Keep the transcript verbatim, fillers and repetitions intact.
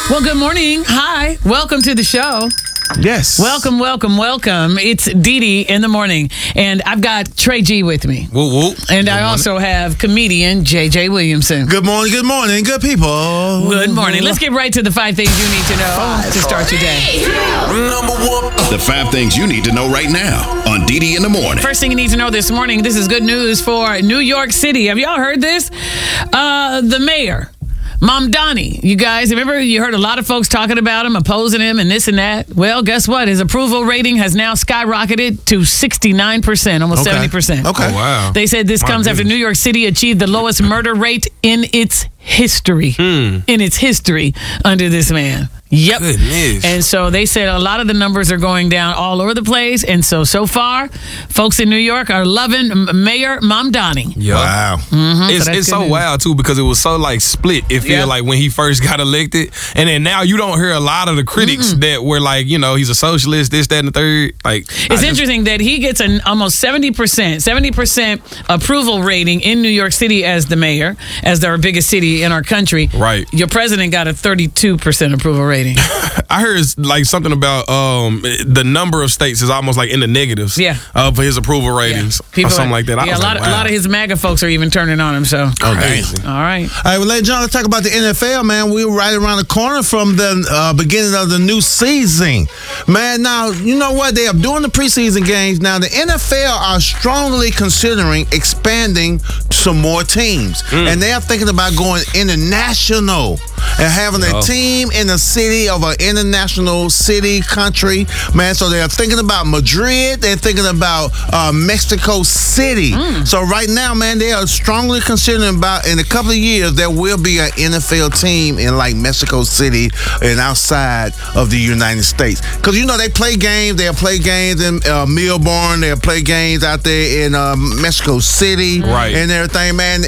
Well, good morning. Hi. Welcome to the show. Yes. Welcome, welcome, welcome. It's Dee Dee in the morning. And I've got Trey G with me. Whoop, whoop. And Good I morning. also have comedian J J Williamson. Good morning, good morning, good people. Good morning. Let's get right to the five things you need to know to start your day. Number one. The five things you need to know right now on Dee Dee in the morning. First thing you need to know this morning, this is good news for New York City. Have y'all heard this? Uh, the mayor, Mamdani, you guys, remember you heard a lot of folks talking about him, opposing him, and this and that? Well, guess what? His approval rating has now skyrocketed to sixty-nine percent, almost Okay. seventy percent. Okay. Oh, wow. They said this My comes after goodness. New York City achieved the lowest murder rate in its history. Hmm. In its history under this man. Yep. Goodness. And so they said a lot of the numbers are going down all over the place. And so, so far, folks in New York are loving M- Mayor Mamdani. Yeah. Wow. It's, So that's it's good so news. wild, too, because it was so, like, split. It feel Yeah. like when he first got elected. And then now you don't hear a lot of the critics that were like, you know, he's a socialist, this, that, and the third. Like, It's interesting that he gets an almost seventy percent, seventy percent approval rating in New York City as the mayor, as our biggest city in our country. Right. Your president got a thirty-two percent approval rating. I heard it's like something about um the number of states is almost like in the negatives. Yeah. Uh, for his approval ratings People or something are- like that. I Yeah, was a lot, like, of, a wow. lot of his MAGA folks are even turning on him. So, Crazy. all right. All right, well, ladies and gentlemen, let's talk about the N F L, man. We're right around the corner from the uh, beginning of the new season. Man, now, you know what? They are doing the preseason games. Now, the N F L are strongly considering expanding some more teams. And they are thinking about going international and having a Oh. team in the city of an international city, country. Man, so they're thinking about Madrid. They're thinking about uh, Mexico City. So right now, man, they are strongly considering about in a couple of years there will be an N F L team in like Mexico City and outside of the United States. Because you know they play games. They'll play games in uh, Melbourne. They'll play games out there in uh, Mexico City, Right. and everything, man.